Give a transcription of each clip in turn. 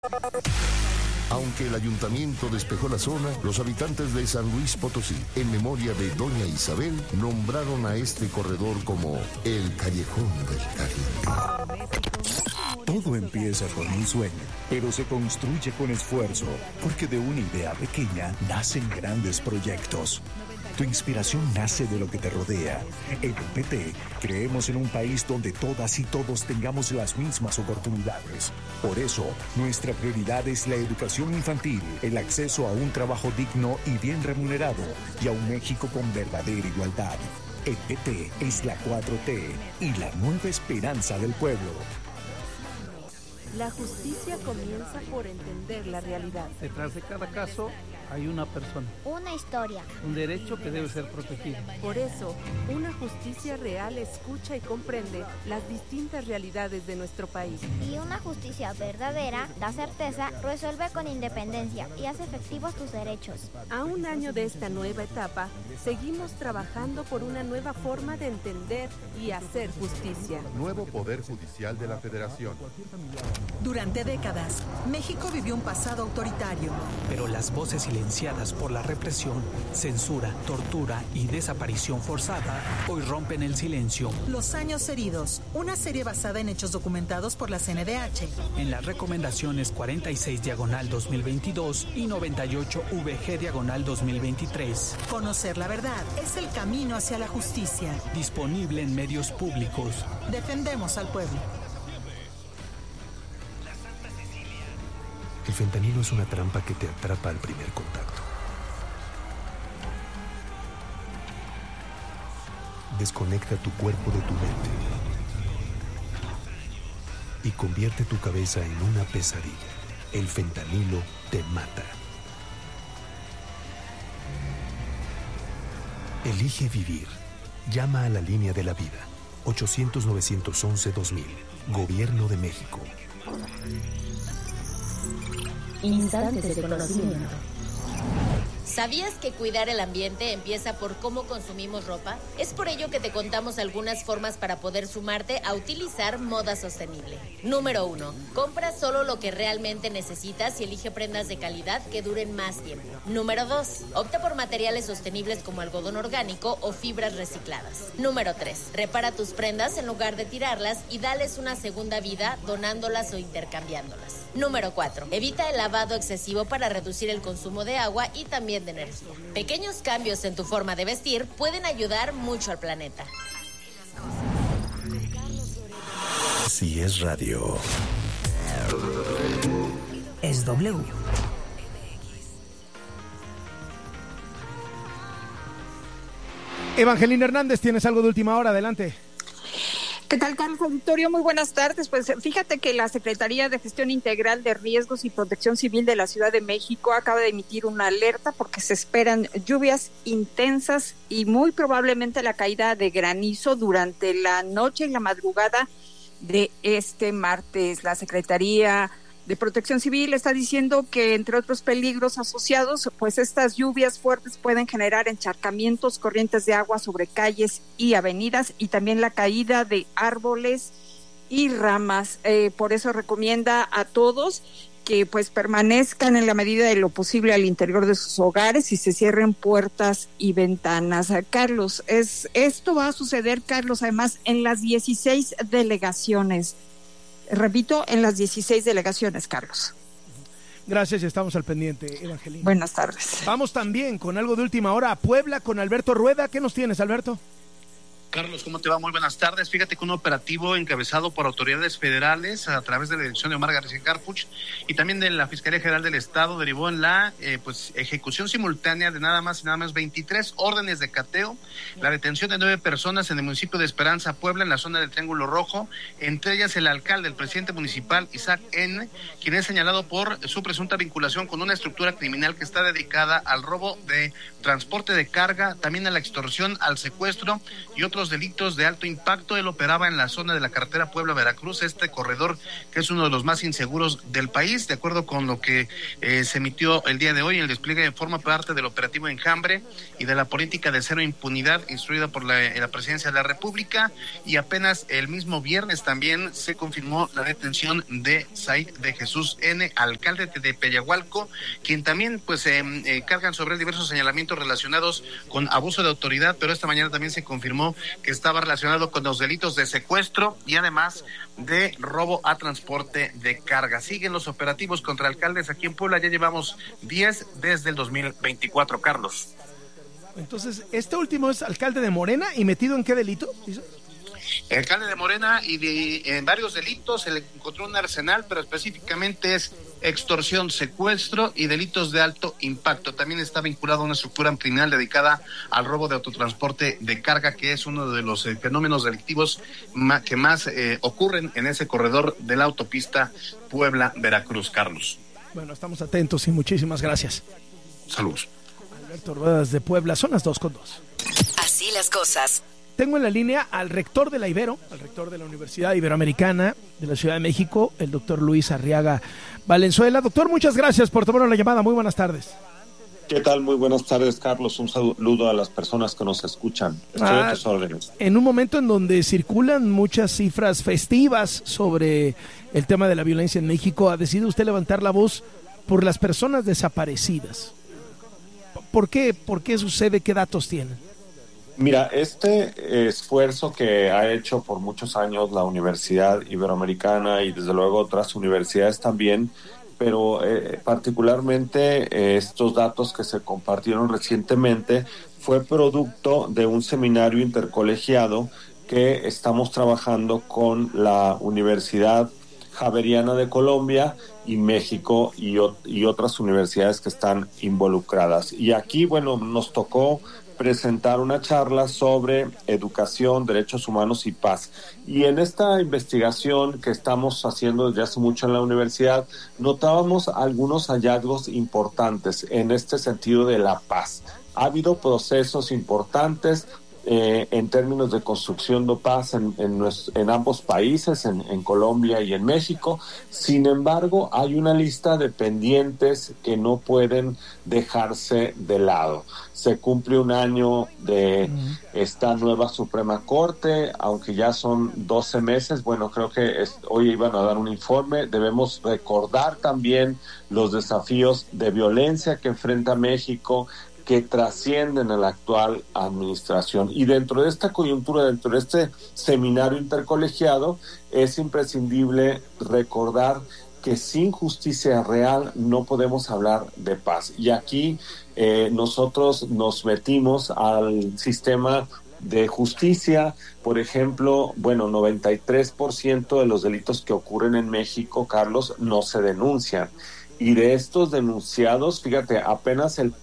Aunque el ayuntamiento despejó la zona, los habitantes de San Luis Potosí, en memoria de Doña Isabel, nombraron a este corredor como el Callejón del Caribe. Todo empieza con un sueño, pero se construye con esfuerzo, porque de una idea pequeña nacen grandes proyectos. Tu inspiración nace de lo que te rodea. En el PT creemos en un país donde todas y todos tengamos las mismas oportunidades. Por eso, nuestra prioridad es la educación infantil, el acceso a un trabajo digno y bien remunerado, y a un México con verdadera igualdad. El PT es la 4T y la nueva esperanza del pueblo. La justicia comienza por entender la realidad. Detrás de cada caso hay una persona. Una historia. Un derecho que debe ser protegido. Por eso, una justicia real escucha y comprende las distintas realidades de nuestro país. Y una justicia verdadera da certeza, resuelve con independencia y hace efectivos tus derechos. A un año de esta nueva etapa, seguimos trabajando por una nueva forma de entender y hacer justicia. Nuevo Poder Judicial de la Federación. Durante décadas, México vivió un pasado autoritario. Pero las voces silenciadas por la represión, censura, tortura y desaparición forzada hoy rompen el silencio. Los años heridos, una serie basada en hechos documentados por la CNDH. En las recomendaciones 46/2022 y 98-VG/2023. Conocer la verdad es el camino hacia la justicia. Disponible en medios públicos. Defendemos al pueblo. El fentanilo es una trampa que te atrapa al primer contacto. Desconecta tu cuerpo de tu mente y convierte tu cabeza en una pesadilla. El fentanilo te mata. Elige vivir. Llama a la línea de la vida. 800-911-2000. Gobierno de México. Instantes de conocimiento. ¿Sabías que cuidar el ambiente empieza por cómo consumimos ropa? Es por ello que te contamos algunas formas para poder sumarte a utilizar moda sostenible. Número 1. Compra solo lo que realmente necesitas y elige prendas de calidad que duren más tiempo. Número 2. Opta por materiales sostenibles como algodón orgánico o fibras recicladas. Número 3. Repara tus prendas en lugar de tirarlas y dales una segunda vida donándolas o intercambiándolas. Número 4. Evita el lavado excesivo para reducir el consumo de agua y también de energía. Pequeños cambios en tu forma de vestir pueden ayudar mucho al planeta. Si es radio, es W. Evangelina Hernández, tienes algo de última hora, adelante. ¿Qué tal, Carlos Auditorio? Muy buenas tardes. Pues fíjate que la Secretaría de Gestión Integral de Riesgos y Protección Civil de la Ciudad de México acaba de emitir una alerta porque se esperan lluvias intensas y muy probablemente la caída de granizo durante la noche y la madrugada de este martes. La Secretaría de Protección Civil está diciendo que, entre otros peligros asociados, pues estas lluvias fuertes pueden generar encharcamientos, corrientes de agua sobre calles y avenidas y también la caída de árboles y ramas. Por eso recomienda a todos que pues permanezcan en la medida de lo posible al interior de sus hogares y se cierren puertas y ventanas. Carlos, esto va a suceder, Carlos, además en las 16 delegaciones. Repito, en las 16 delegaciones, Carlos. Gracias, estamos al pendiente, Evangelina. Buenas tardes. Vamos también con algo de última hora a Puebla con Alberto Rueda. ¿Qué nos tienes, Alberto? Carlos, ¿cómo te va? Muy buenas tardes. Fíjate que un operativo encabezado por autoridades federales a través de la dirección de Omar García Harfuch y también de la Fiscalía General del Estado derivó en la ejecución simultánea de nada más y nada más 23 órdenes de cateo, la detención de 9 personas en el municipio de Esperanza, Puebla, en la zona del Triángulo Rojo, entre ellas el alcalde, el presidente municipal, Isaac N., quien es señalado por su presunta vinculación con una estructura criminal que está dedicada al robo de transporte de carga, también a la extorsión, al secuestro y otros los delitos de alto impacto. Él operaba en la zona de la carretera Puebla-Veracruz, este corredor que es uno de los más inseguros del país. De acuerdo con lo que se emitió el día de hoy, el despliegue forma parte del operativo Enjambre y de la política de cero impunidad instruida por la Presidencia de la República, y apenas el mismo viernes también se confirmó la detención de Said de Jesús N., alcalde de Peyahualco, quien también pues cargan sobre él diversos señalamientos relacionados con abuso de autoridad, pero esta mañana también se confirmó que estaba relacionado con los delitos de secuestro y además de robo a transporte de carga. Siguen los operativos contra alcaldes aquí en Puebla, ya llevamos 10 desde el 2024, Carlos. Entonces, este último es alcalde de Morena y metido en qué delito, ¿dice? El alcalde de Morena y en varios delitos, se le encontró un arsenal, pero específicamente es extorsión, secuestro y delitos de alto impacto. También está vinculado a una estructura criminal dedicada al robo de autotransporte de carga, que es uno de los fenómenos delictivos que más ocurren en ese corredor de la autopista Puebla-Veracruz, Carlos. Bueno, estamos atentos y muchísimas gracias. Saludos. Alberto Rueda desde Puebla, son las 2:02. Así las cosas. Tengo en la línea al rector de la Ibero, al rector de la Universidad Iberoamericana de la Ciudad de México, el doctor Luis Arriaga Valenzuela. Doctor, muchas gracias por tomar la llamada. Muy buenas tardes. ¿Qué tal? Muy buenas tardes, Carlos. Un saludo a las personas que nos escuchan. Estoy a tus órdenes. En un momento en donde circulan muchas cifras festivas sobre el tema de la violencia en México, ha decidido usted levantar la voz por las personas desaparecidas. ¿Por qué? ¿Por qué sucede? ¿Qué datos tienen? Mira, este esfuerzo que ha hecho por muchos años la Universidad Iberoamericana y desde luego otras universidades también, pero particularmente estos datos que se compartieron recientemente fue producto de un seminario intercolegiado que estamos trabajando con la Universidad Javeriana de Colombia y México y otras universidades que están involucradas. Y aquí, bueno, nos tocó presentar una charla sobre educación, derechos humanos y paz. Y en esta investigación que estamos haciendo desde hace mucho en la universidad, notábamos algunos hallazgos importantes en este sentido de la paz. Ha habido procesos importantes en términos de construcción de paz en ambos países, en Colombia y en México. Sin embargo, hay una lista de pendientes que no pueden dejarse de lado. Se cumple un año de esta nueva Suprema Corte, aunque ya son 12 meses. Bueno, creo que hoy iban a dar un informe. Debemos recordar también los desafíos de violencia que enfrenta México, que trascienden a la actual administración. Y dentro de esta coyuntura, dentro de este seminario intercolegiado, es imprescindible recordar que sin justicia real no podemos hablar de paz. Y aquí nosotros nos metimos al sistema de justicia. Por ejemplo, 93% de los delitos que ocurren en México, Carlos, no se denuncian. Y de estos denunciados, fíjate, apenas el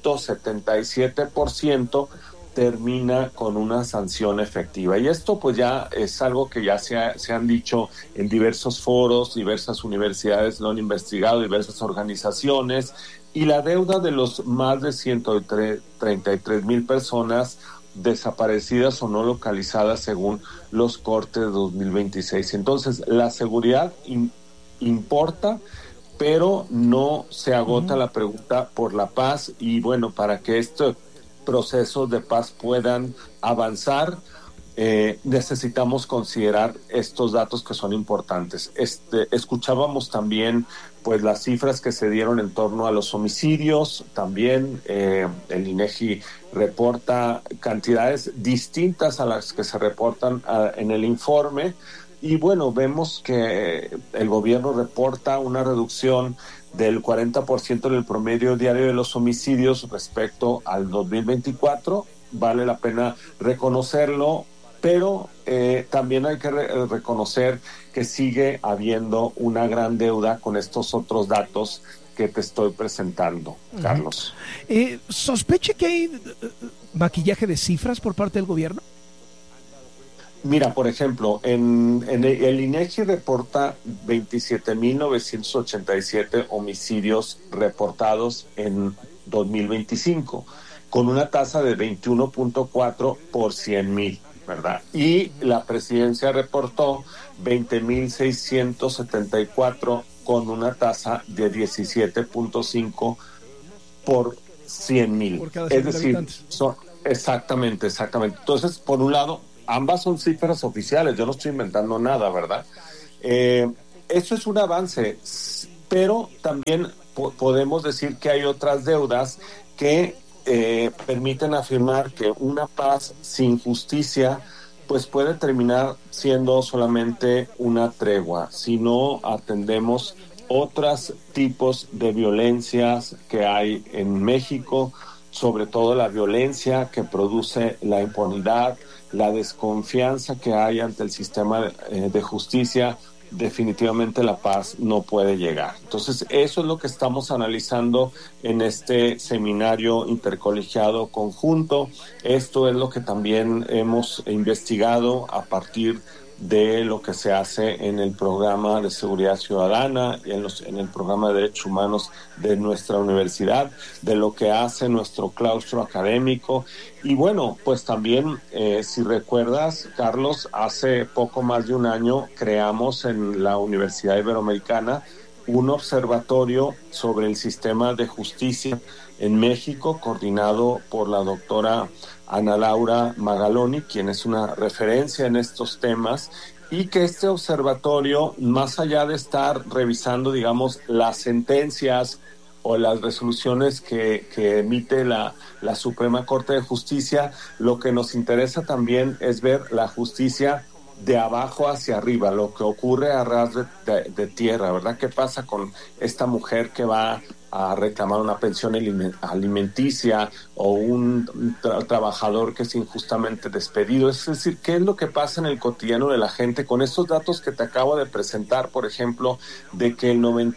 0.77% termina con una sanción efectiva. Y esto pues ya es algo que ya se han dicho en diversos foros, diversas universidades lo han investigado, diversas organizaciones, y la deuda de los más de 133,000 personas desaparecidas o no localizadas según los cortes de 2026. Entonces, la seguridad importa, pero no se agota la pregunta por la paz. Y bueno, para que estos procesos de paz puedan avanzar, necesitamos considerar estos datos que son importantes. Escuchábamos también pues las cifras que se dieron en torno a los homicidios. También el INEGI reporta cantidades distintas a las que se reportan en el informe. Y bueno, vemos que el gobierno reporta una reducción del 40% en el promedio diario de los homicidios respecto al 2024. Vale la pena reconocerlo, pero también hay que reconocer que sigue habiendo una gran deuda con estos otros datos que te estoy presentando, Carlos. ¿Sospecha que hay maquillaje de cifras por parte del gobierno? Mira, por ejemplo, en el INEGI reporta 27,987 homicidios reportados en 2025, con una tasa de 21.4 por 100,000. ¿verdad? Y la presidencia reportó 20.674 con una tasa de 17.5 por 100,000. Es decir, exactamente. Entonces, por un lado, ambas son cifras oficiales, yo no estoy inventando nada, ¿verdad? Eso es un avance, pero también podemos decir que hay otras deudas que permiten afirmar que una paz sin justicia pues puede terminar siendo solamente una tregua si no atendemos otros tipos de violencias que hay en México, sobre todo la violencia que produce la impunidad, la desconfianza que hay ante el sistema de justicia. Definitivamente la paz no puede llegar. Entonces, eso es lo que estamos analizando en este seminario intercolegiado conjunto. Esto es lo que también hemos investigado a partir de lo que se hace en el programa de seguridad ciudadana y en el programa de derechos humanos de nuestra universidad, de lo que hace nuestro claustro académico. Y bueno, pues también, si recuerdas, Carlos, hace poco más de un año creamos en la Universidad Iberoamericana un observatorio sobre el sistema de justicia en México, coordinado por la doctora Ana Laura Magaloni, quien es una referencia en estos temas, y que este observatorio, más allá de estar revisando, digamos, las sentencias o las resoluciones que emite la Suprema Corte de Justicia, lo que nos interesa también es ver la justicia de abajo hacia arriba, lo que ocurre a ras de tierra, ¿verdad? ¿Qué pasa con esta mujer que va a reclamar una pensión alimenticia o un trabajador que es injustamente despedido? Es decir, ¿qué es lo que pasa en el cotidiano de la gente con estos datos que te acabo de presentar, por ejemplo, de que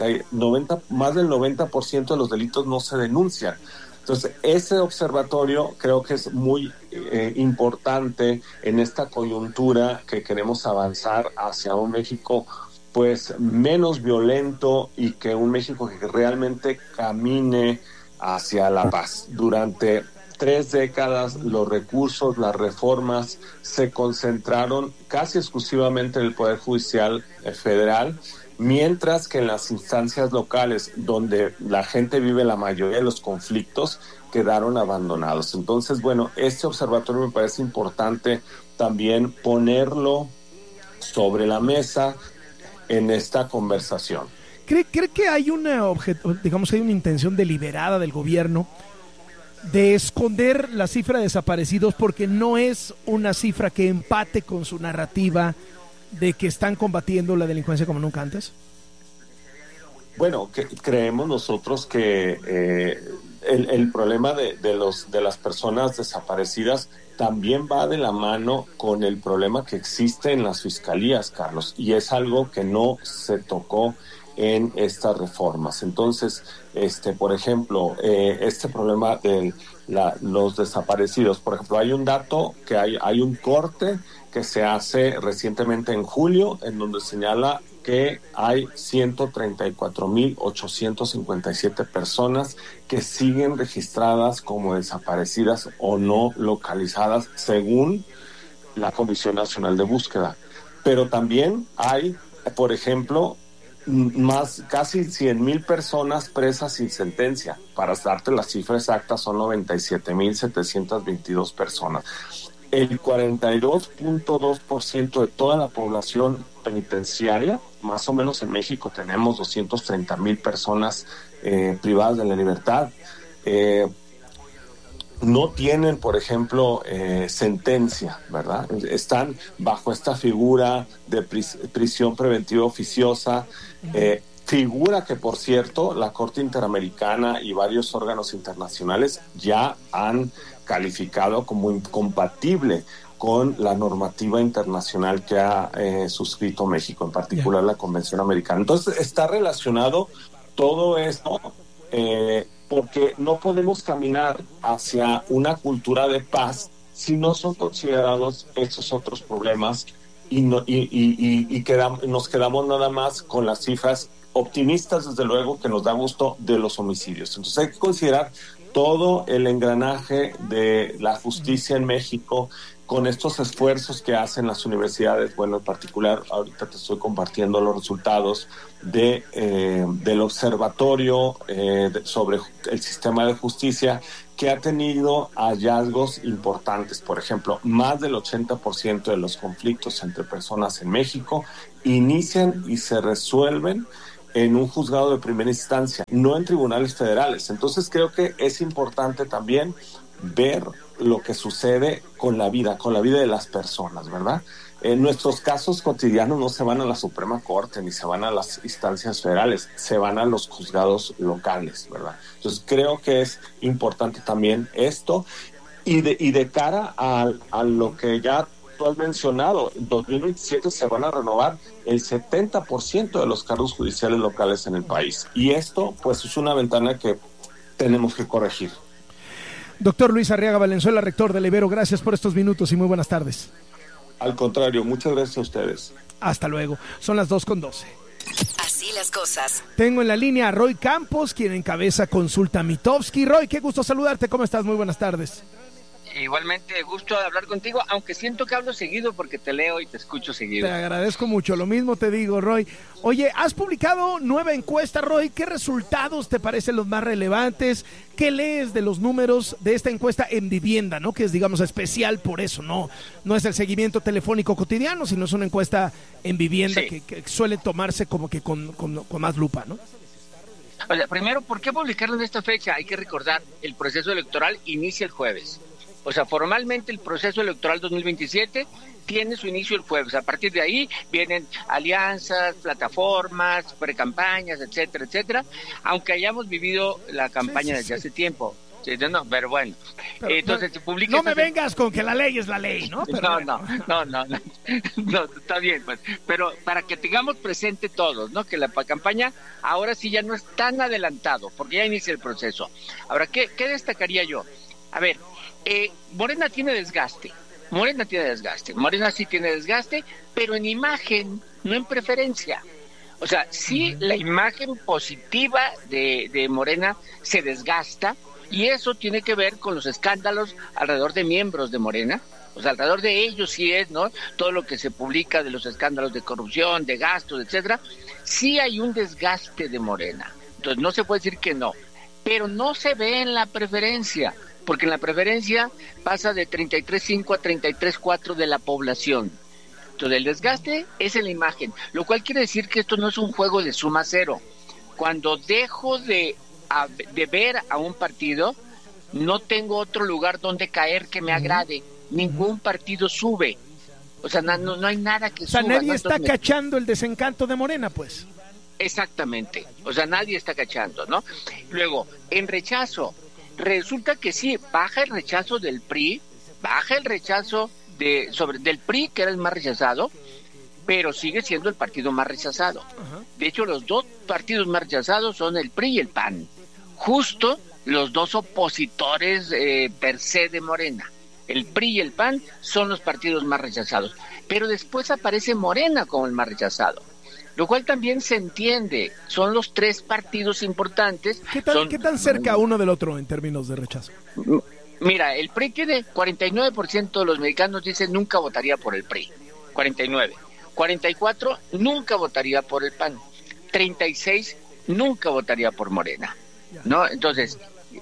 más del 90% de los delitos no se denuncian? Entonces, ese observatorio creo que es muy importante en esta coyuntura que queremos avanzar hacia un México pues menos violento y que un México que realmente camine hacia la paz. Durante 3 décadas los recursos, las reformas se concentraron casi exclusivamente en el Poder Judicial Federal, mientras que en las instancias locales, donde la gente vive la mayoría de los conflictos, quedaron abandonados. Entonces, bueno, este observatorio me parece importante también ponerlo sobre la mesa en esta conversación. ¿Cree que hay una hay una intención deliberada del gobierno de esconder la cifra de desaparecidos porque no es una cifra que empate con su narrativa de que están combatiendo la delincuencia como nunca antes? Bueno, creemos nosotros que el problema de las personas desaparecidas también va de la mano con el problema que existe en las fiscalías, Carlos, y es algo que no se tocó en estas reformas. Entonces, por ejemplo, este problema de los desaparecidos, por ejemplo, hay un dato que hay un corte que se hace recientemente en julio, en donde señala que hay 134,857 personas que siguen registradas como desaparecidas o no localizadas según la Comisión Nacional de Búsqueda. Pero también hay, por ejemplo, casi 100,000 personas presas sin sentencia. Para darte la cifra exacta, son 97,722 personas. El 42.2% de toda la población penitenciaria, más o menos en México tenemos 230,000 personas privadas de la libertad, no tienen, por ejemplo, sentencia, ¿verdad? Están bajo esta figura de prisión preventiva oficiosa, figura que, por cierto, la Corte Interamericana y varios órganos internacionales ya han calificado como incompatible con la normativa internacional que ha suscrito México, en particular la Convención Americana. Entonces, está relacionado todo esto porque no podemos caminar hacia una cultura de paz si no son considerados esos otros problemas y nos quedamos nada más con las cifras optimistas, desde luego, que nos da gusto, de los homicidios. Entonces hay que considerar todo el engranaje de la justicia en México con estos esfuerzos que hacen las universidades, bueno, en particular, ahorita te estoy compartiendo los resultados del observatorio sobre el sistema de justicia, que ha tenido hallazgos importantes. Por ejemplo, más del 80% de los conflictos entre personas en México inician y se resuelven en un juzgado de primera instancia, no en tribunales federales. Entonces creo que es importante también ver lo que sucede con la vida de las personas, ¿verdad? Nuestros casos cotidianos no se van a la Suprema Corte ni se van a las instancias federales, se van a los juzgados locales, ¿verdad? Entonces creo que es importante también esto, y de cara a lo que ya tú has mencionado, en 2027 se van a renovar el 70% de los cargos judiciales locales en el país, y esto pues es una ventana que tenemos que corregir. Doctor Luis Arriaga Valenzuela, rector del Ibero, gracias por estos minutos y muy buenas tardes. Al contrario, muchas gracias a ustedes. Hasta luego. Son las 2:12. Así las cosas. Tengo en la línea a Roy Campos, quien encabeza Consulta Mitofsky. Roy, qué gusto saludarte. ¿Cómo estás? Muy buenas tardes. Igualmente, gusto de hablar contigo, aunque siento que hablo seguido porque te leo y te escucho seguido. Te agradezco mucho, lo mismo te digo, Roy. Oye, has publicado nueva encuesta, Roy. ¿Qué resultados te parecen los más relevantes? ¿Qué lees de los números de esta encuesta en vivienda, ¿no? Que es, digamos, especial por eso, no es el seguimiento telefónico cotidiano, sino es una encuesta en vivienda, sí, que suele tomarse como que con más lupa, ¿no? O sea, primero, ¿por qué publicarlo en esta fecha? Hay que recordar, el proceso electoral inicia el jueves. O sea, formalmente el proceso electoral 2027 tiene su inicio el jueves. A partir de ahí vienen alianzas, plataformas, precampañas, etcétera, etcétera, aunque hayamos vivido la campaña desde hace tiempo. Sí, no, pero bueno. Pero entonces se publica. No me vengas con que la ley es la ley, ¿no? Pero no, está bien, pues. Pero para que tengamos presente todos, ¿no? Que la campaña ahora sí ya no es tan adelantado, porque ya inicia el proceso. Ahora, ¿qué destacaría yo? A ver, Morena tiene desgaste. Morena sí tiene desgaste, pero en imagen, no en preferencia. O sea, sí, la imagen positiva de Morena se desgasta, y eso tiene que ver con los escándalos alrededor de miembros de Morena. O sea, alrededor de ellos sí es, ¿no? Todo lo que se publica de los escándalos de corrupción, de gastos, etcétera. Sí hay un desgaste de Morena. Entonces no se puede decir que no, pero no se ve en la preferencia, porque en la preferencia pasa de 33.5 a 33.4 de la población. Entonces el desgaste es en la imagen, lo cual quiere decir que esto no es un juego de suma cero. Cuando dejo de ver a un partido, no tengo otro lugar donde caer que me agrade. Ningún partido sube. O sea, no hay nada que suba. O sea, nadie está cachando el desencanto de Morena, pues. Exactamente. O sea, nadie está cachando, ¿no? Luego, en rechazo, resulta que sí, baja el rechazo del PRI, baja el rechazo del PRI, que era el más rechazado, pero sigue siendo el partido más rechazado. De hecho, los dos partidos más rechazados son el PRI y el PAN. Justo los dos opositores per se de Morena. El PRI y el PAN son los partidos más rechazados. Pero después aparece Morena como el más rechazado, lo cual también se entiende. Son los tres partidos importantes. ¿Qué tan cerca uno del otro en términos de rechazo? Mira, el PRI tiene 49% de los mexicanos dicen nunca votaría por el PRI. 49. 44 nunca votaría por el PAN. 36 nunca votaría por Morena, ¿no? Entonces,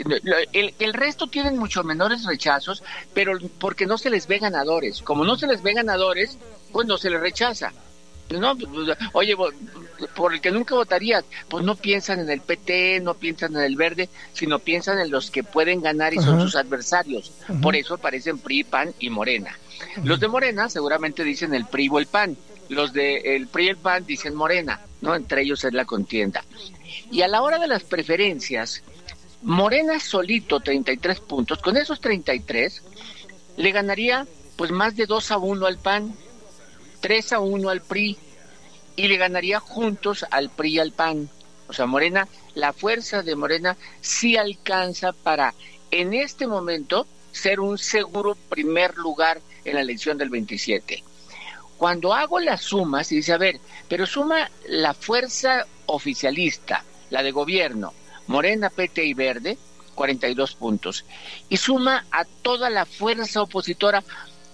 el resto tienen mucho menores rechazos, pero porque no se les ve ganadores. Como no se les ve ganadores, pues no se les rechaza. No, oye, por el que nunca votarías, pues no piensan en el PT, no piensan en el Verde, sino piensan en los que pueden ganar y son sus adversarios. Por eso aparecen PRI, PAN y Morena. Los de Morena seguramente dicen el PRI o el PAN. Los de el PRI y el PAN dicen Morena, ¿no? Entre ellos es la contienda. Y a la hora de las preferencias, Morena solito 33 puntos, con esos 33 le ganaría pues más de 2-1 al PAN, 3-1 al PRI, y le ganaría juntos al PRI y al PAN. O sea, Morena, la fuerza de Morena sí alcanza para, en este momento, ser un seguro primer lugar en la elección del 27. Cuando hago las sumas, y dice, a ver, pero suma la fuerza oficialista, la de gobierno, Morena, PT y Verde, 42 puntos, y suma a toda la fuerza opositora,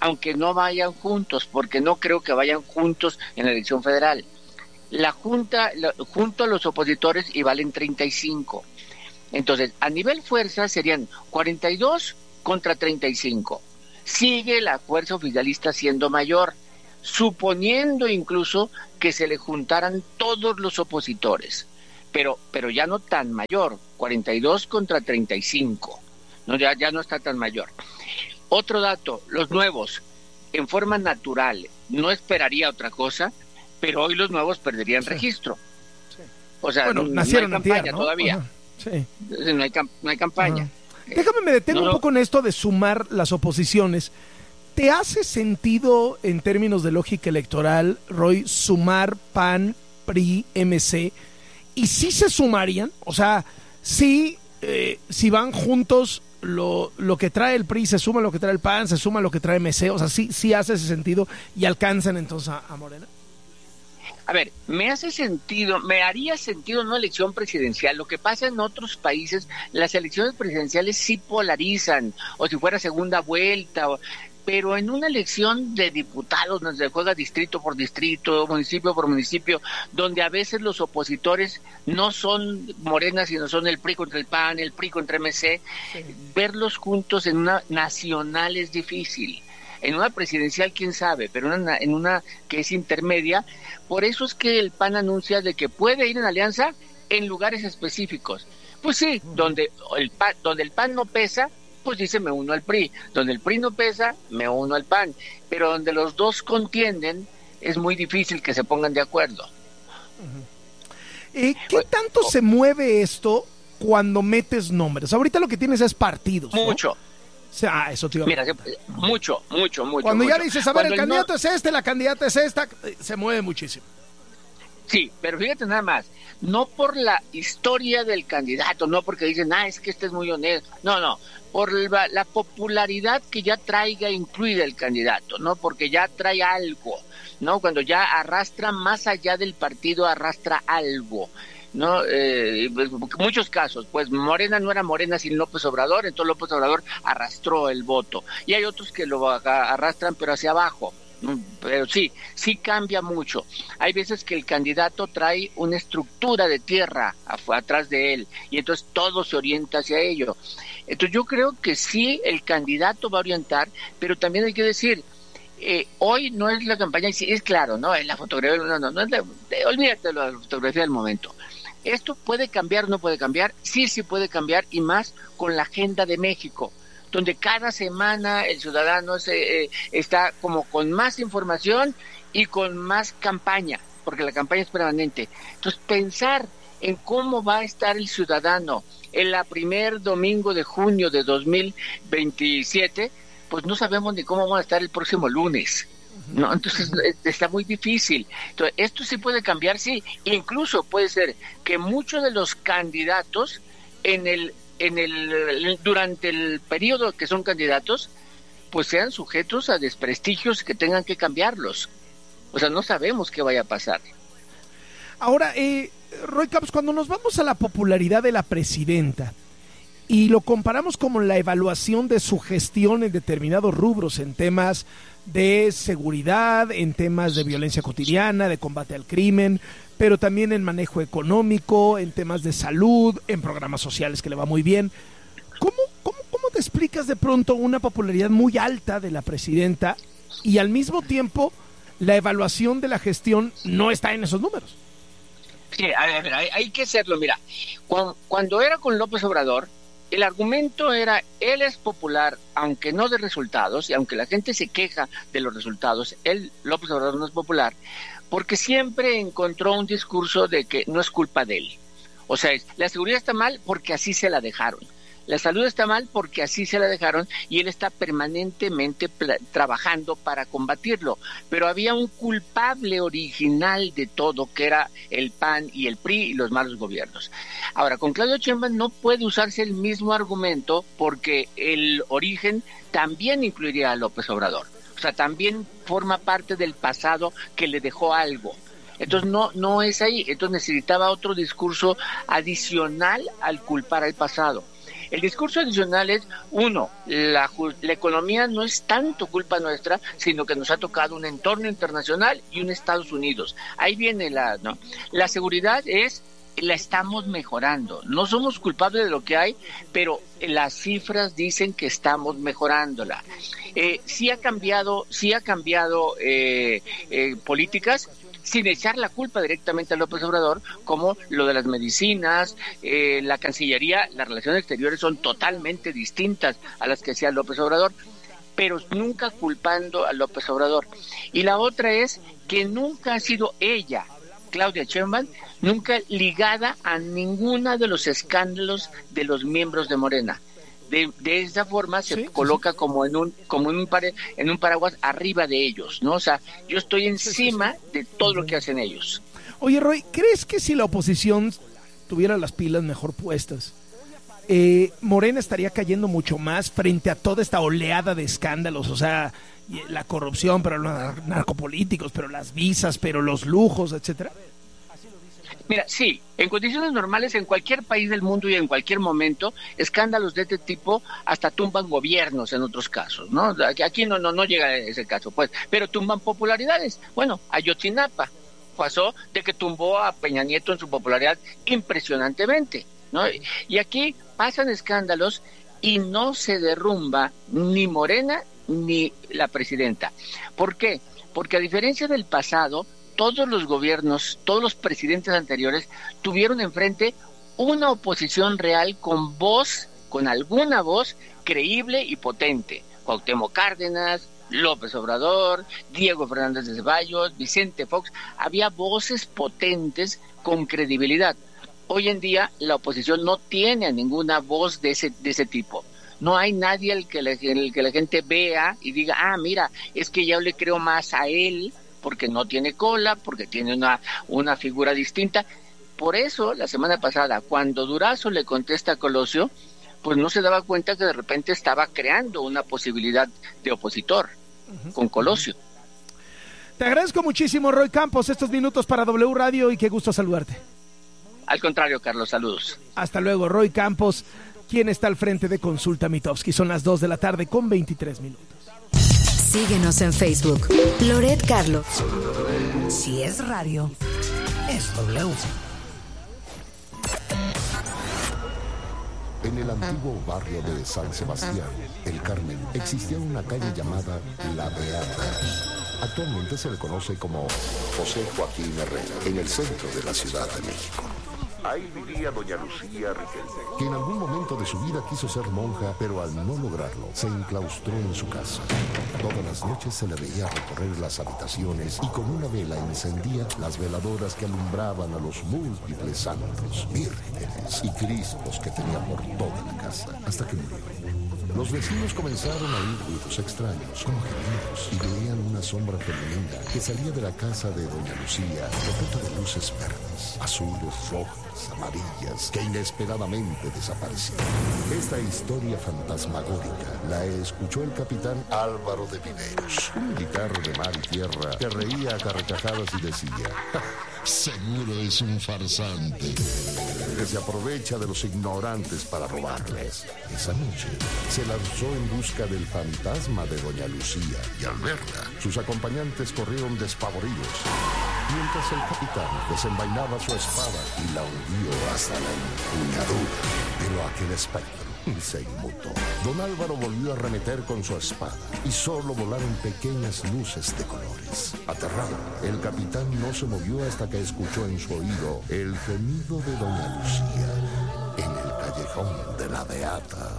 aunque no vayan juntos, porque no creo que vayan juntos en la elección federal. La Junta, junto a los opositores, y valen 35. Entonces, a nivel fuerza serían 42 contra 35. Sigue la fuerza oficialista siendo mayor, suponiendo incluso que se le juntaran todos los opositores, pero ya no tan mayor, 42 contra 35, no, ya no está tan mayor. Otro dato, los nuevos, en forma natural, no esperaría otra cosa, pero hoy los nuevos perderían registro. Sí. O sea, bueno, nacieron no hay campaña todavía. Sí. No hay campaña. Déjame, me detengo un poco en esto de sumar las oposiciones. ¿Te hace sentido, en términos de lógica electoral, Roy, sumar PAN, PRI, MC? ¿Y si se sumarían? O sea, si van juntos, lo que trae el PRI se suma lo que trae el PAN, se suma lo que trae MC. O sea, sí hace ese sentido y alcanzan entonces a Morena. A ver, me haría sentido una elección presidencial. Lo que pasa en otros países, las elecciones presidenciales sí polarizan, o si fuera segunda vuelta, pero en una elección de diputados donde se juega distrito por distrito, municipio por municipio, donde a veces los opositores no son Morena, sino son el PRI contra el PAN, el PRI contra MC, verlos juntos en una nacional es difícil. En una presidencial, quién sabe, pero en una que es intermedia. Por eso es que el PAN anuncia de que puede ir en alianza en lugares específicos. Pues sí, donde el PAN no pesa, pues dice me uno al PRI. Donde el PRI no pesa, me uno al PAN. Pero donde los dos contienden, es muy difícil que se pongan de acuerdo. ¿Qué tanto se mueve esto cuando metes nombres? Ahorita lo que tienes es partidos, ¿no? Mucho. O sea, eso te iba a... Mira, mucho. Cuando ya dices, a ver, el candidato es este, la candidata es esta, se mueve muchísimo. Sí, pero fíjate nada más, no por la historia del candidato, no porque dicen, es que este es muy honesto, no, por la popularidad que ya traiga incluida el candidato, no, porque ya trae algo, no, cuando ya arrastra más allá del partido, arrastra algo. No, muchos casos, pues Morena no era Morena sin López Obrador, entonces López Obrador arrastró el voto, y hay otros que lo arrastran pero hacia abajo, pero sí cambia mucho. Hay veces que el candidato trae una estructura de tierra atrás de él, y entonces todo se orienta hacia ello. Entonces yo creo que sí, el candidato va a orientar, pero también hay que decir, hoy no es la campaña, es claro, no es la fotografía, no es olvídate de la fotografía del momento. ¿Esto puede cambiar o no puede cambiar? Sí puede cambiar, y más con la agenda de México, donde cada semana el ciudadano está como con más información y con más campaña, porque la campaña es permanente. Entonces, pensar en cómo va a estar el ciudadano en la primer domingo de junio de 2027, pues no sabemos ni cómo va a estar el próximo lunes. No, entonces está muy difícil. Entonces, esto sí puede cambiar, sí. Incluso puede ser que muchos de los candidatos durante el periodo que son candidatos, pues sean sujetos a desprestigios que tengan que cambiarlos. O sea, no sabemos qué vaya a pasar. Ahora, Roy Campos, cuando nos vamos a la popularidad de la presidenta y lo comparamos con la evaluación de su gestión en determinados rubros, en temas de seguridad, en temas de violencia cotidiana, de combate al crimen, pero también en manejo económico, en temas de salud, en programas sociales que le va muy bien. ¿Cómo te explicas de pronto una popularidad muy alta de la presidenta y al mismo tiempo la evaluación de la gestión no está en esos números? Sí, a ver, hay que hacerlo. Mira, cuando era con López Obrador, el argumento era, él es popular, aunque no de resultados, y aunque la gente se queja de los resultados, López Obrador no es popular, porque siempre encontró un discurso de que no es culpa de él. O sea, la seguridad está mal porque así se la dejaron. La salud está mal porque así se la dejaron, y él está permanentemente trabajando para combatirlo. Pero había un culpable original de todo, que era el PAN y el PRI y los malos gobiernos. Ahora, con Claudia Sheinbaum no puede usarse el mismo argumento, porque el origen también incluiría a López Obrador. O sea, también forma parte del pasado que le dejó algo. Entonces no es ahí. Entonces necesitaba otro discurso adicional al culpar al pasado. El discurso adicional es, uno, la economía no es tanto culpa nuestra, sino que nos ha tocado un entorno internacional y un Estados Unidos. Ahí viene la seguridad la estamos mejorando. No somos culpables de lo que hay, pero las cifras dicen que estamos mejorándola. Sí ha cambiado políticas, sin echar la culpa directamente a López Obrador, como lo de las medicinas, la Cancillería, las relaciones exteriores son totalmente distintas a las que hacía López Obrador, pero nunca culpando a López Obrador. Y la otra es que nunca ha sido ella, Claudia Sheinbaum, nunca ligada a ninguna de los escándalos de los miembros de Morena. De esa forma se coloca como en un paraguas arriba de ellos, ¿no? O sea, yo estoy encima de todo lo que hacen ellos. Oye, Roy, ¿crees que si la oposición tuviera las pilas mejor puestas, Morena estaría cayendo mucho más frente a toda esta oleada de escándalos? O sea, la corrupción, pero los narcopolíticos, pero las visas, pero los lujos, etcétera. Mira, sí, en condiciones normales, en cualquier país del mundo y en cualquier momento, escándalos de este tipo hasta tumban gobiernos en otros casos, ¿no? Aquí no llega a ese caso, pues, pero tumban popularidades. Bueno, Ayotzinapa pasó de que tumbó a Peña Nieto en su popularidad impresionantemente, ¿no? Y aquí pasan escándalos y no se derrumba ni Morena ni la presidenta. ¿Por qué? Porque a diferencia del pasado, todos los gobiernos, todos los presidentes anteriores tuvieron enfrente una oposición real con alguna voz creíble y potente. Cuauhtémoc Cárdenas, López Obrador, Diego Fernández de Ceballos, Vicente Fox, había voces potentes con credibilidad. Hoy en día la oposición no tiene a ninguna voz de ese tipo. No hay nadie al que la gente vea y diga, mira, es que yo le creo más a él, porque no tiene cola, porque tiene una figura distinta. Por eso, la semana pasada, cuando Durazo le contesta a Colosio, pues no se daba cuenta que de repente estaba creando una posibilidad de opositor con Colosio. Te agradezco muchísimo, Roy Campos, estos minutos para W Radio y qué gusto saludarte. Al contrario, Carlos, saludos. Hasta luego, Roy Campos, quien está al frente de Consulta Mitofsky. Son las 2 de la tarde con 23 minutos. Síguenos en Facebook. Loret Carlos. Si es radio, es W. En el antiguo barrio de San Sebastián, El Carmen, existía una calle llamada La Beata. Actualmente se le conoce como José Joaquín Herrera, en el centro de la Ciudad de México. Ahí vivía doña Lucía Riquelme, que en algún momento de su vida quiso ser monja, pero al no lograrlo, se enclaustró en su casa. Todas las noches se le veía recorrer las habitaciones y con una vela encendía las veladoras que alumbraban a los múltiples santos, vírgenes y cristos que tenía por toda la casa, hasta que murió. Los vecinos comenzaron a oír ruidos extraños, como gemidos, y veían una sombra femenina que salía de la casa de doña Lucía, repleta de luces verdes, azules, rojas, amarillas, que inesperadamente desaparecían. Esta historia fantasmagórica la escuchó el capitán Álvaro de Viveros, un militar de mar y tierra que reía a carcajadas y decía: seguro es un farsante que se aprovecha de los ignorantes para robarles. Esa noche se lanzó en busca del fantasma de doña Lucía y al verla, sus acompañantes corrieron despavoridos, mientras el capitán desenvainaba su espada y la hundió hasta la empuñadura. Pero aquel espectro se inmutó. Don Álvaro volvió a arremeter con su espada y solo volaron pequeñas luces de colores. Aterrado, el capitán no se movió hasta que escuchó en su oído el gemido de doña Lucía en el callejón de la Beata.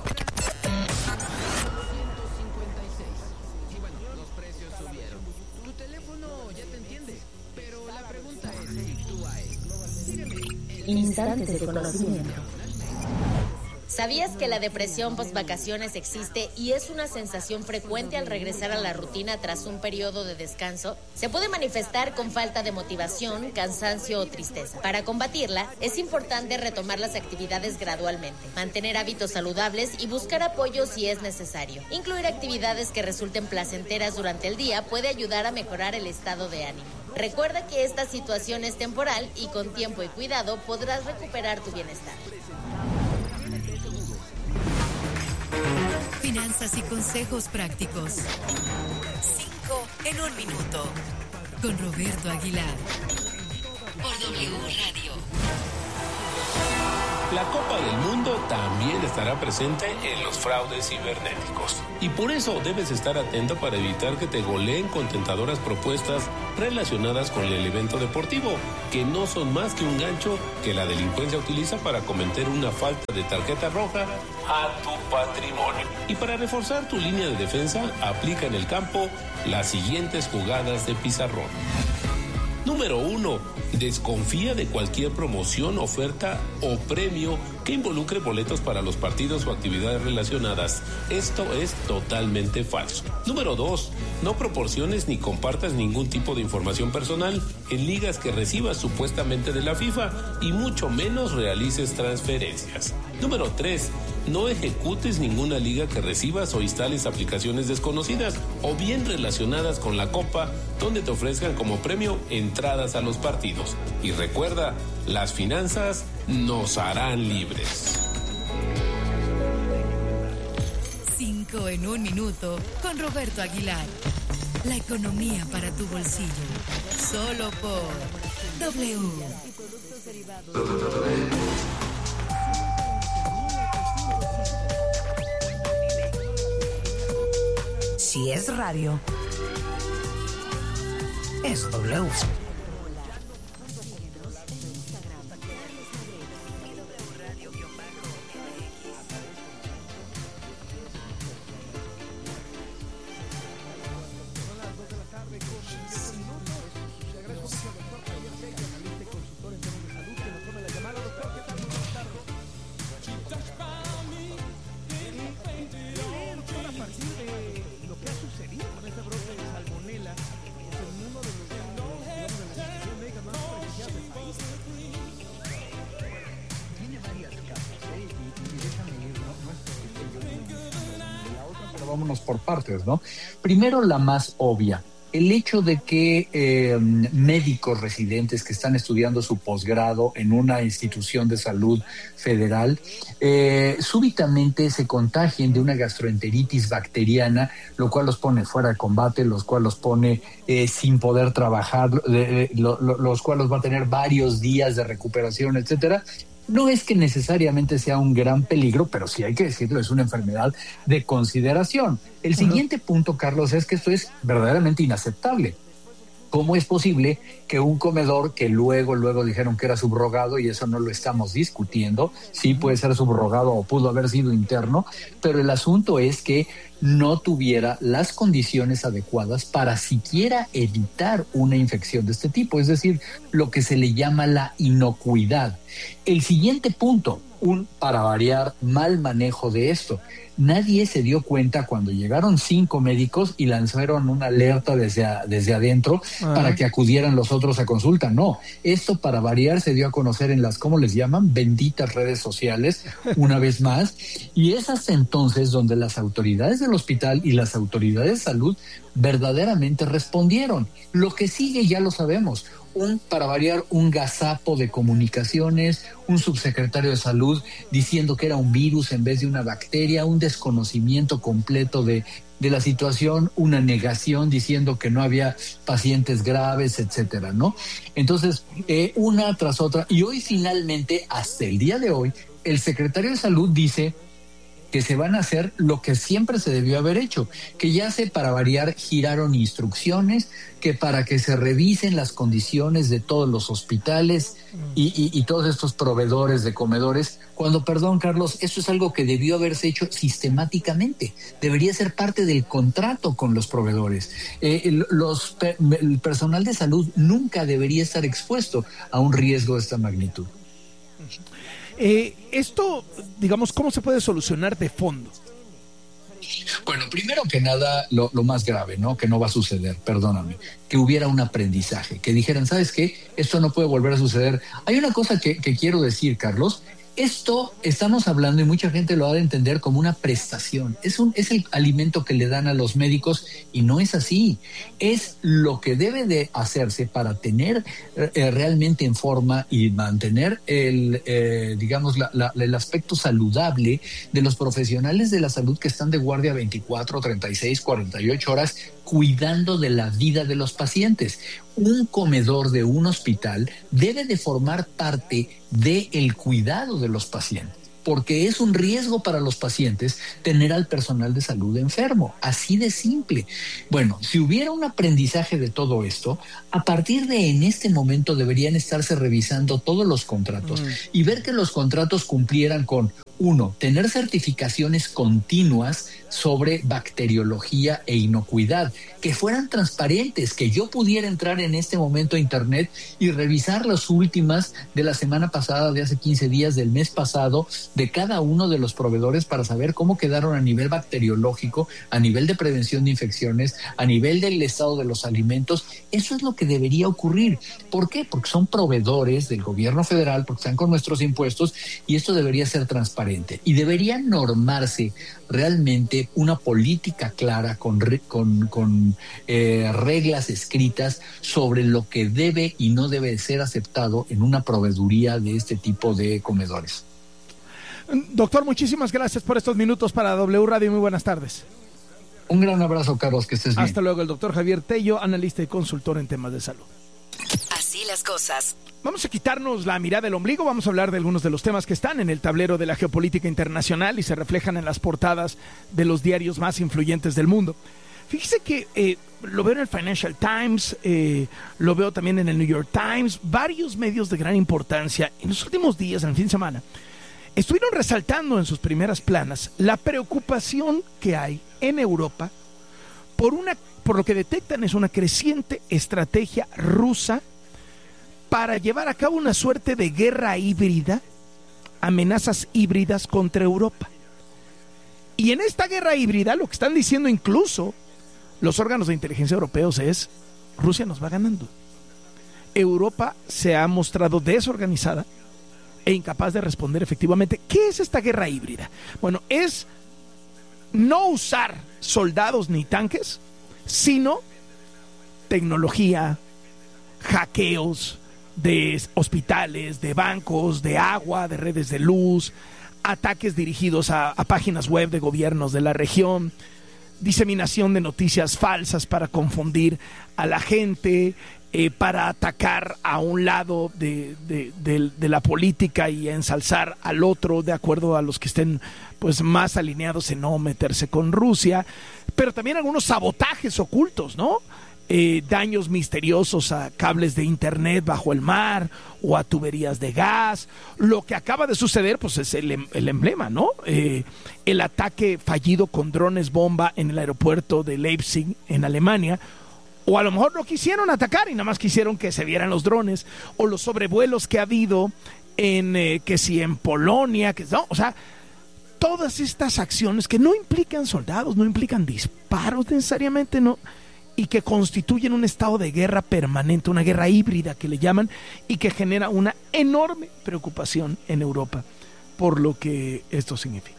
Instantes de conocimiento. ¿Sabías que la depresión post-vacaciones existe y es una sensación frecuente al regresar a la rutina tras un periodo de descanso? Se puede manifestar con falta de motivación, cansancio o tristeza. Para combatirla, es importante retomar las actividades gradualmente, mantener hábitos saludables y buscar apoyo si es necesario. Incluir actividades que resulten placenteras durante el día puede ayudar a mejorar el estado de ánimo. Recuerda que esta situación es temporal y con tiempo y cuidado podrás recuperar tu bienestar. finanzas y consejos prácticos. 5 en 1 minuto. Con Roberto Aguilar. Por W Radio. La Copa del Mundo también estará presente en los fraudes cibernéticos. Y por eso debes estar atento para evitar que te goleen con tentadoras propuestas relacionadas con el evento deportivo, que no son más que un gancho que la delincuencia utiliza para cometer una falta de tarjeta roja a tu patrimonio. Y para reforzar tu línea de defensa, aplica en el campo las siguientes jugadas de pizarrón. Número 1. Desconfía de cualquier promoción, oferta o premio que involucre boletos para los partidos o actividades relacionadas. Esto es totalmente falso. Número 2. No proporciones ni compartas ningún tipo de información personal en ligas que recibas supuestamente de la FIFA y mucho menos realices transferencias. Número 3. No ejecutes ninguna liga que recibas o instales aplicaciones desconocidas o bien relacionadas con la Copa donde te ofrezcan como premio entradas a los partidos. Y recuerda, las finanzas nos harán libres. 5 en 1 minuto con Roberto Aguilar. La economía para tu bolsillo. Solo por W. Si es radio, es W. Vámonos por partes, ¿no? Primero, la más obvia. El hecho de que médicos residentes que están estudiando su posgrado en una institución de salud federal súbitamente se contagien de una gastroenteritis bacteriana, lo cual los pone fuera de combate, los cual los pone sin poder trabajar, los cuales va a tener varios días de recuperación, etcétera. No es que necesariamente sea un gran peligro, pero sí hay que decirlo, es una enfermedad de consideración. El siguiente punto, Carlos, es que esto es verdaderamente inaceptable. ¿Cómo es posible que un comedor que luego dijeron que era subrogado, y eso no lo estamos discutiendo, sí puede ser subrogado o pudo haber sido interno, pero el asunto es que no tuviera las condiciones adecuadas para siquiera evitar una infección de este tipo, es decir, lo que se le llama la inocuidad. El siguiente punto, para variar, mal manejo de esto. Nadie se dio cuenta cuando llegaron 5 médicos y lanzaron una alerta desde adentro para que acudieran los otros a consulta. No, esto para variar se dio a conocer en las, ¿cómo les llaman? Benditas redes sociales, una vez más. Y es hasta entonces donde las autoridades del hospital y las autoridades de salud verdaderamente respondieron. Lo que sigue ya lo sabemos. Para variar, un gazapo de comunicaciones, un subsecretario de salud diciendo que era un virus en vez de una bacteria, un desconocimiento completo de la situación, una negación diciendo que no había pacientes graves, etcétera, ¿no? Entonces, una tras otra, y hoy finalmente, hasta el día de hoy, el secretario de salud dice que se van a hacer lo que siempre se debió haber hecho, que ya para variar giraron instrucciones, que para que se revisen las condiciones de todos los hospitales y todos estos proveedores de comedores, cuando, perdón Carlos, esto es algo que debió haberse hecho sistemáticamente, debería ser parte del contrato con los proveedores. El personal de salud nunca debería estar expuesto a un riesgo de esta magnitud. Esto, digamos, ¿cómo se puede solucionar de fondo? Bueno, primero que nada, lo más grave, ¿no? Que no va a suceder, perdóname, que hubiera un aprendizaje, que dijeran, ¿sabes qué? Esto no puede volver a suceder. Hay una cosa que quiero decir, Carlos. Esto estamos hablando, y mucha gente lo ha de entender como una prestación. Es el alimento que le dan a los médicos, y no es así. Es lo que debe de hacerse para tener realmente en forma y mantener el aspecto saludable de los profesionales de la salud que están de guardia 24, 36, 48 horas cuidando de la vida de los pacientes. Un comedor de un hospital debe de formar parte del cuidado de los pacientes, porque es un riesgo para los pacientes tener al personal de salud enfermo, así de simple. Bueno, si hubiera un aprendizaje de todo esto, a partir de en este momento deberían estarse revisando todos los contratos y ver que los contratos cumplieran con: 1, tener certificaciones continuas sobre bacteriología e inocuidad, que fueran transparentes, que yo pudiera entrar en este momento a internet y revisar las últimas de la semana pasada, de hace 15 días, del mes pasado, de cada uno de los proveedores, para saber cómo quedaron a nivel bacteriológico, a nivel de prevención de infecciones, a nivel del estado de los alimentos. Eso es lo que debería ocurrir. ¿Por qué? Porque son proveedores del gobierno federal, porque están con nuestros impuestos, y esto debería ser transparente. Y debería normarse realmente una política clara con reglas escritas sobre lo que debe y no debe ser aceptado en una proveeduría de este tipo de comedores. Doctor, muchísimas gracias por estos minutos para W Radio. Muy buenas tardes. Un gran abrazo, Carlos, que estés bien. Hasta luego. El doctor Javier Tello, analista y consultor en temas de salud. Así las cosas. Vamos a quitarnos la mirada del ombligo, vamos a hablar de algunos de los temas que están en el tablero de la geopolítica internacional y se reflejan en las portadas de los diarios más influyentes del mundo. Fíjese que lo veo en el Financial Times, lo veo también en el New York Times, varios medios de gran importancia en los últimos días, en el fin de semana, estuvieron resaltando en sus primeras planas la preocupación que hay en Europa por lo que detectan es una creciente estrategia rusa para llevar a cabo una suerte de guerra híbrida, amenazas híbridas contra Europa. Y en esta guerra híbrida, lo que están diciendo incluso los órganos de inteligencia europeos es: Rusia nos va ganando. Europa se ha mostrado desorganizada e incapaz de responder efectivamente. ¿Qué es esta guerra híbrida? Bueno, es no usar soldados ni tanques, sino tecnología, hackeos de hospitales, de bancos, de agua, de redes de luz, ataques dirigidos a páginas web de gobiernos de la región, diseminación de noticias falsas para confundir a la gente, para atacar a un lado de la política y ensalzar al otro de acuerdo a los que estén pues más alineados en no meterse con Rusia, pero también algunos sabotajes ocultos, ¿no? Daños misteriosos a cables de internet bajo el mar o a tuberías de gas. Lo que acaba de suceder pues es el emblema, ¿no? El ataque fallido con drones bomba en el aeropuerto de Leipzig en Alemania. O a lo mejor no quisieron atacar y nada más quisieron que se vieran los drones, o los sobrevuelos que ha habido en Polonia, o sea, todas estas acciones que no implican soldados, no implican disparos necesariamente, no, y que constituyen un estado de guerra permanente, una guerra híbrida que le llaman, y que genera una enorme preocupación en Europa por lo que esto significa.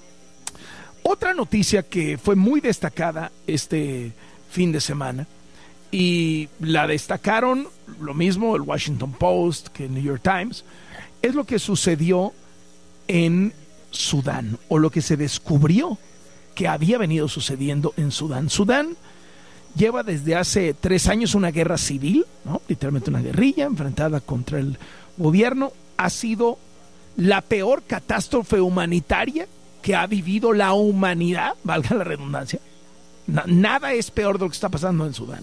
Otra noticia que fue muy destacada este fin de semana, y la destacaron lo mismo el Washington Post que el New York Times, es lo que sucedió en Sudán, o lo que se descubrió que había venido sucediendo en Sudán. Sudán lleva desde hace 3 años una guerra civil, ¿no? Literalmente una guerrilla enfrentada contra el gobierno. Ha sido la peor catástrofe humanitaria que ha vivido la humanidad, valga la redundancia. Nada es peor de lo que está pasando en Sudán.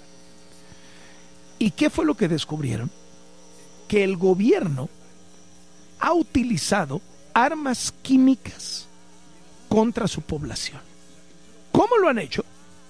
¿Y qué fue lo que descubrieron? Que el gobierno ha utilizado armas químicas contra su población. ¿Cómo lo han hecho?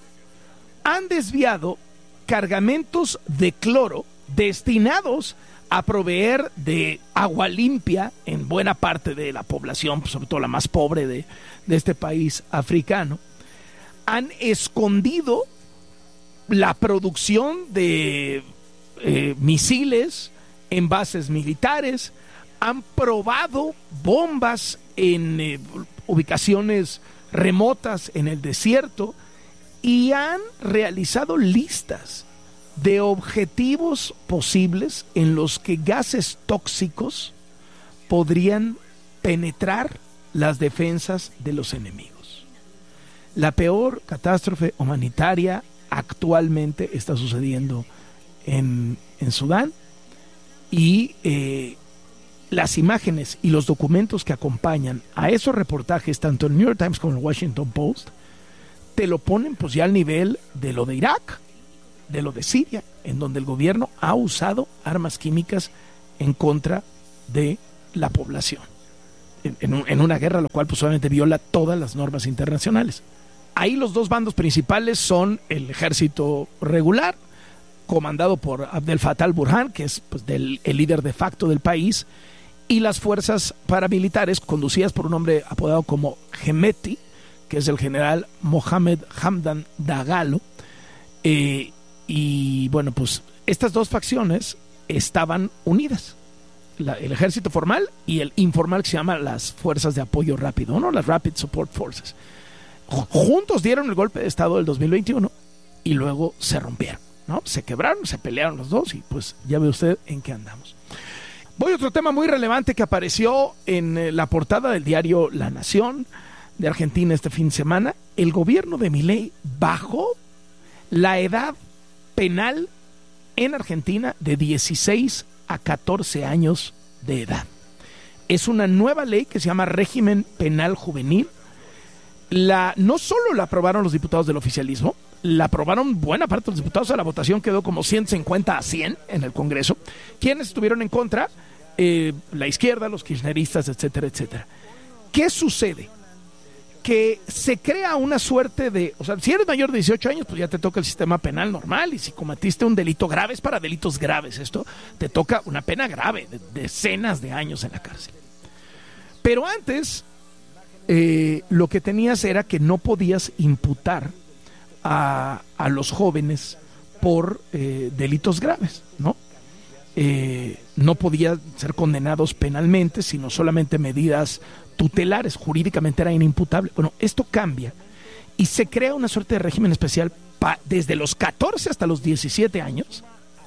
Han desviado cargamentos de cloro destinados a proveer de agua limpia en buena parte de la población, sobre todo la más pobre de este país africano. Han escondido la producción de misiles en bases militares, han probado bombas en ubicaciones remotas en el desierto y han realizado listas de objetivos posibles en los que gases tóxicos podrían penetrar las defensas de los enemigos. La peor catástrofe humanitaria actualmente está sucediendo en Sudán, y las imágenes y los documentos que acompañan a esos reportajes, tanto en el New York Times como en el Washington Post, te lo ponen pues ya al nivel de lo de Irak, de lo de Siria, en donde el gobierno ha usado armas químicas en contra de la población, en una guerra, lo cual pues obviamente viola todas las normas internacionales. Ahí los dos bandos principales son el ejército regular, comandado por Abdel Fattah al-Burhan, que es pues, el líder de facto del país, y las fuerzas paramilitares conducidas por un hombre apodado como Hemeti, que es el general Mohamed Hamdan Dagalo. Y bueno, pues estas dos facciones estaban unidas, el ejército formal y el informal, que se llama las fuerzas de apoyo rápido, ¿no? Las Rapid Support Forces. Juntos dieron el golpe de estado del 2021 y luego se rompieron, ¿no? Se quebraron, se pelearon los dos y pues ya ve usted en qué andamos. Voy a otro tema muy relevante que apareció en la portada del diario La Nación de Argentina este fin de semana. El gobierno de Milei bajó la edad penal en Argentina de 16 a 14 años de edad. Es una nueva ley que se llama Régimen Penal Juvenil. No solo la aprobaron los diputados del oficialismo, la aprobaron buena parte de los diputados. A la votación quedó como 150 a 100 en el Congreso. ¿Quiénes estuvieron en contra? La izquierda, los kirchneristas, etcétera, etcétera. ¿Qué sucede? Que se crea una suerte de... O sea, si eres mayor de 18 años, pues ya te toca el sistema penal normal, y si cometiste un delito grave, es para delitos graves esto, te toca una pena grave, de decenas de años en la cárcel. Pero antes, lo que tenías era que no podías imputar a los jóvenes por delitos graves, ¿no? No podían ser condenados penalmente, sino solamente medidas tutelares. Jurídicamente era inimputable. Bueno, esto cambia y se crea una suerte de régimen especial desde los 14 hasta los 17 años,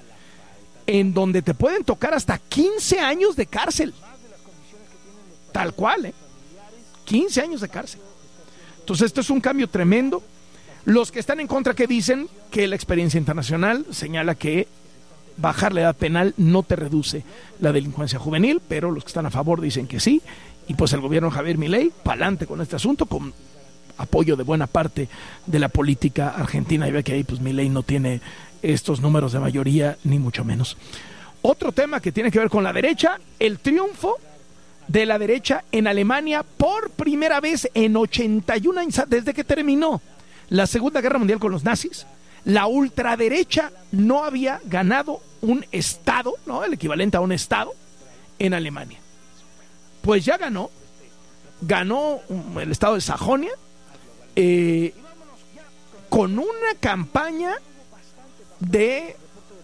en donde te pueden tocar hasta 15 años de cárcel. Tal cual, 15 años de cárcel. Entonces esto es un cambio tremendo. Los que están en contra, que dicen que la experiencia internacional señala que bajar la edad penal no te reduce la delincuencia juvenil, pero los que están a favor dicen que sí. Y pues el gobierno de Javier Milei, pa'lante con este asunto, con apoyo de buena parte de la política argentina. Y ve que ahí pues Milei no tiene estos números de mayoría, ni mucho menos. Otro tema que tiene que ver con la derecha, el triunfo de la derecha en Alemania por primera vez en 81 años, desde que terminó la Segunda Guerra Mundial con los nazis. La ultraderecha no había ganado un estado, ¿no? El equivalente a un estado en Alemania. Pues ya ganó el estado de Sajonia, con una campaña de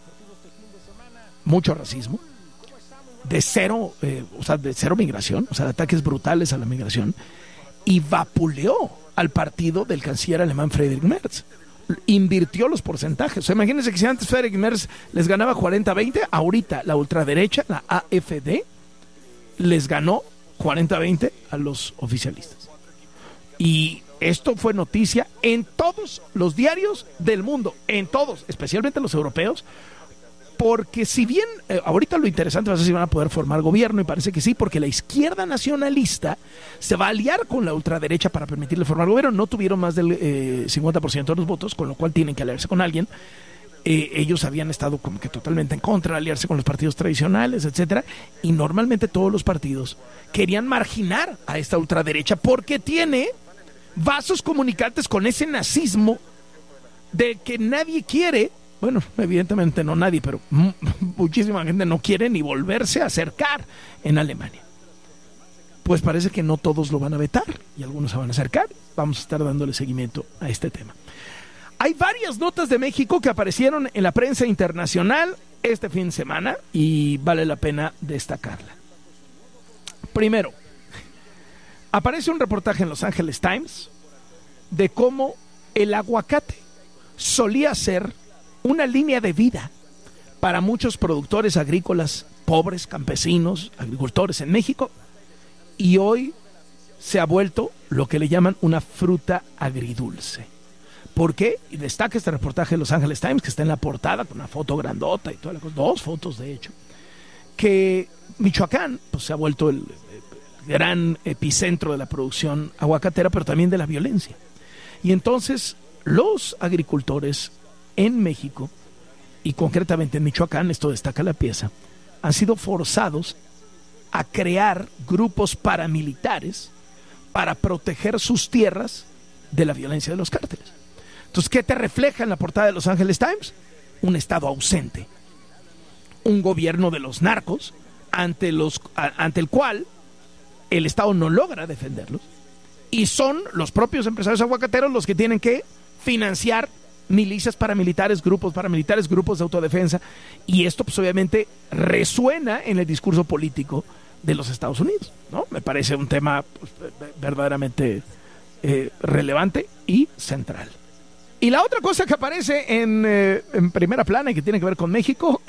mucho racismo, de cero migración, o sea, de ataques brutales a la migración, y vapuleó al partido del canciller alemán Friedrich Merz. Invirtió los porcentajes. O sea, imagínense que si antes Friedrich Merz les ganaba 40-20, ahorita la ultraderecha, la AfD, les ganó 40-20 a los oficialistas. Y esto fue noticia en todos los diarios del mundo, en todos, especialmente los europeos, porque si bien ahorita lo interesante va a ser si van a poder formar gobierno, y parece que sí, porque la izquierda nacionalista se va a aliar con la ultraderecha para permitirle formar gobierno. No tuvieron más del 50% de los votos, con lo cual tienen que aliarse con alguien. Ellos habían estado como que totalmente en contra de aliarse con los partidos tradicionales, etcétera, y normalmente todos los partidos querían marginar a esta ultraderecha porque tiene vasos comunicantes con ese nazismo de que nadie quiere. Bueno, evidentemente no nadie, pero muchísima gente no quiere ni volverse a acercar en Alemania. Pues parece que no todos lo van a vetar y algunos se van a acercar. Vamos a estar dándole seguimiento a este tema. Hay varias notas de México que aparecieron en la prensa internacional este fin de semana y vale la pena destacarla. Primero, aparece un reportaje en Los Angeles Times de cómo el aguacate solía ser una línea de vida para muchos productores agrícolas pobres, campesinos, agricultores en México, y hoy se ha vuelto lo que le llaman una fruta agridulce. ¿Por qué? Y destaca este reportaje de Los Angeles Times, que está en la portada con una foto grandota y toda la cosa, 2 fotos de hecho, que Michoacán pues, se ha vuelto el gran epicentro de la producción aguacatera, pero también de la violencia. Y entonces los agricultores en México, y concretamente en Michoacán, esto destaca la pieza, han sido forzados a crear grupos paramilitares para proteger sus tierras de la violencia de los cárteles. Entonces, ¿qué te refleja en la portada de Los Angeles Times? Un Estado ausente, un gobierno de los narcos ante el cual el Estado no logra defenderlos, y son los propios empresarios aguacateros los que tienen que financiar milicias paramilitares, grupos de autodefensa, y esto pues obviamente resuena en el discurso político de los Estados Unidos, ¿no? Me parece un tema pues, verdaderamente relevante y central. Y la otra cosa que aparece en primera plana y que tiene que ver con México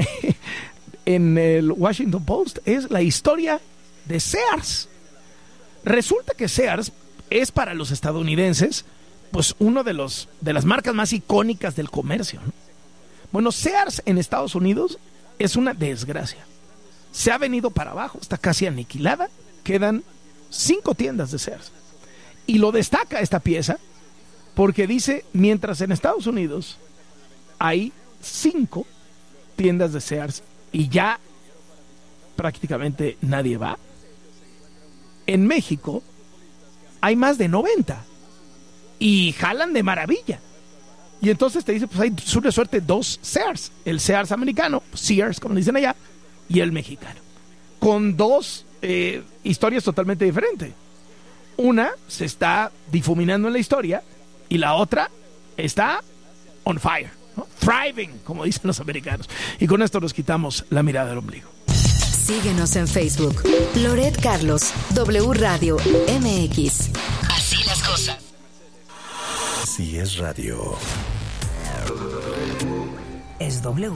en el Washington Post es la historia de Sears. Resulta que Sears es para los estadounidenses pues uno de las marcas más icónicas del comercio, ¿no? Bueno, Sears en Estados Unidos es una desgracia. Se ha venido para abajo, está casi aniquilada. Quedan 5 tiendas de Sears. Y lo destaca esta pieza porque dice, mientras en Estados Unidos hay 5 tiendas de Sears y ya prácticamente nadie va, en México hay más de 90 y jalan de maravilla. Y entonces te dice, pues hay sobre suerte 2 Sears, el Sears americano, Sears como dicen allá, y el mexicano, con 2 historias totalmente diferentes. Una se está difuminando en la historia y la otra está on fire, ¿no? Thriving, como dicen los americanos. Y con esto nos quitamos la mirada del ombligo. Síguenos en Facebook, Loret Carlos, W Radio MX. Así las cosas. Si es radio, es W.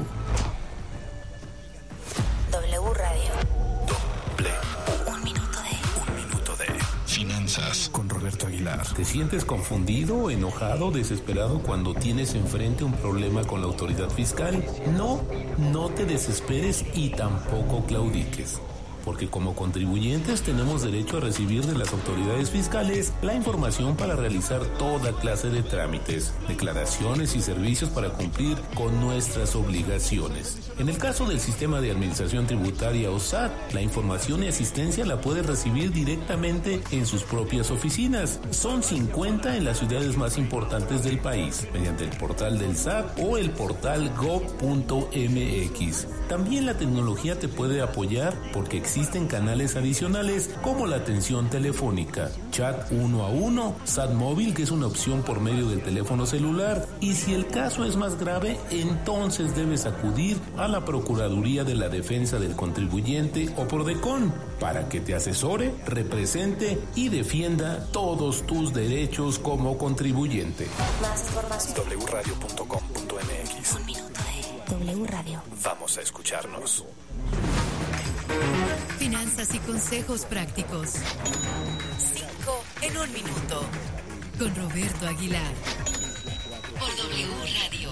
W Radio. Un minuto de finanzas con Roberto Aguilar. ¿Te sientes confundido, enojado, desesperado cuando tienes enfrente un problema con la autoridad fiscal? No te desesperes y tampoco claudiques. Porque como contribuyentes tenemos derecho a recibir de las autoridades fiscales la información para realizar toda clase de trámites, declaraciones y servicios para cumplir con nuestras obligaciones. En el caso del Sistema de Administración Tributaria o SAT, la información y asistencia la puedes recibir directamente en sus propias oficinas. Son 50 en las ciudades más importantes del país, mediante el portal del SAT o el portal gov.mx. También la tecnología te puede apoyar porque existen canales adicionales como la atención telefónica, chat 1 a 1, SAT móvil, que es una opción por medio del teléfono celular, y si el caso es más grave, entonces debes acudir a la Procuraduría de la Defensa del Contribuyente o Prodecon para que te asesore, represente y defienda todos tus derechos como contribuyente. Más información. wradio.com.mx. Un minuto de W Radio. Vamos a escucharnos. Finanzas y consejos prácticos. 5 en 1 minuto. Con Roberto Aguilar. Por W Radio.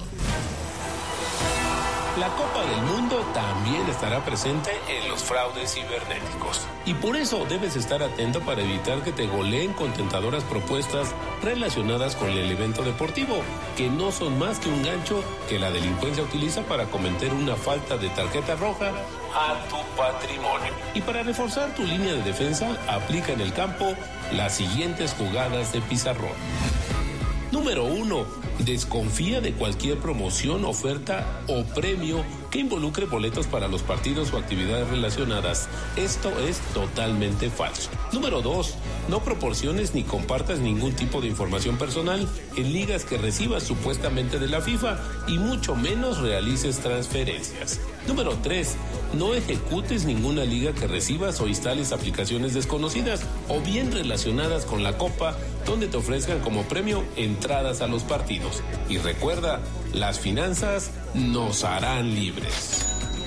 La Copa del Mundo también estará presente en los fraudes cibernéticos. Y por eso debes estar atento para evitar que te goleen con tentadoras propuestas relacionadas con el evento deportivo, que no son más que un gancho que la delincuencia utiliza para cometer una falta de tarjeta roja a tu patrimonio. Y para reforzar tu línea de defensa, aplica en el campo las siguientes jugadas de pizarrón. Número 1. Desconfía de cualquier promoción, oferta o premio que involucre boletos para los partidos o actividades relacionadas. Esto es totalmente falso. Número 2. No proporciones ni compartas ningún tipo de información personal en ligas que recibas supuestamente de la FIFA y mucho menos realices transferencias. Número 3. No ejecutes ninguna liga que recibas o instales aplicaciones desconocidas o bien relacionadas con la Copa donde te ofrezcan como premio entradas a los partidos. Y recuerda, las finanzas nos harán libres.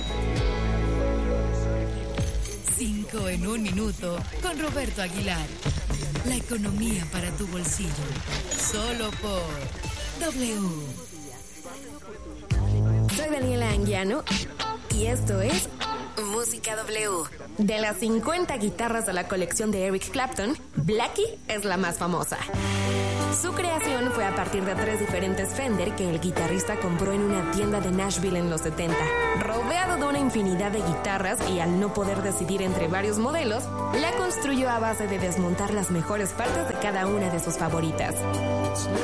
5 en un minuto con Roberto Aguilar. La economía para tu bolsillo. Solo por W. Soy Daniela Anguiano y esto es Música W. De las 50 guitarras de la colección de Eric Clapton, Blackie es la más famosa. Su creación fue a partir de 3 diferentes Fender que el guitarrista compró en una tienda de Nashville en los 70. Rodeado de una infinidad de guitarras y al no poder decidir entre varios modelos, la construyó a base de desmontar las mejores partes de cada una de sus favoritas.